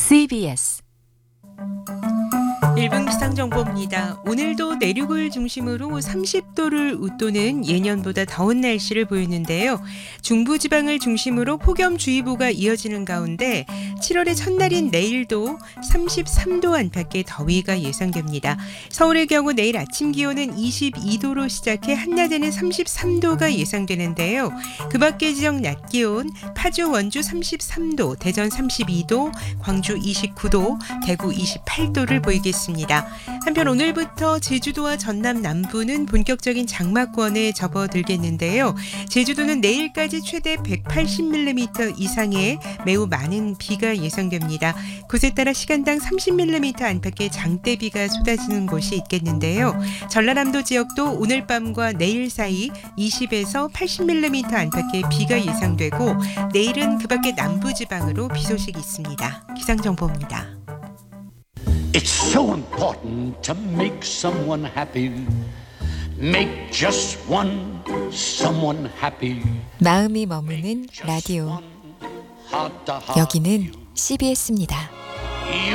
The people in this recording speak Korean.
CBS 1분 기상정보입니다. 오늘도 내륙을 중심으로 30도를 웃도는 예년보다 더운 날씨를 보이는데요. 중부지방을 중심으로 폭염주의보가 이어지는 가운데 7월의 첫날인 내일도 33도 안팎의 더위가 예상됩니다. 서울의 경우 내일 아침 기온은 22도로 시작해 한낮에는 33도가 예상되는데요. 그 밖의 지역 낮 기온 파주, 원주 33도, 대전 32도, 광주 29도, 대구 28도를 보이겠습니다. 한편 오늘부터 제주도와 전남 남부는 본격적인 장마권에 접어들겠는데요. 제주도는 내일까지 최대 180mm 이상의 매우 많은 비가 예상됩니다. 곳에 따라 시간당 30mm 안팎의 장대비가 쏟아지는 곳이 있겠는데요. 전라남도 지역도 오늘 밤과 내일 사이 20에서 80mm 안팎의 비가 예상되고 내일은 그 밖의 남부지방으로 비 소식이 있습니다. 기상정보입니다. It's so important to make someone happy. Make just one someone happy. 마음이 머무는 라디오. 여기는 CBS입니다.